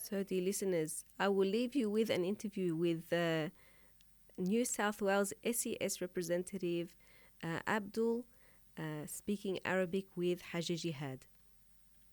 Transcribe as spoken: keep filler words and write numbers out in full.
So, dear listeners, I will leave you with an interview with uh, New South Wales S E S representative uh, Abdul, uh, speaking Arabic with Haji Jihad.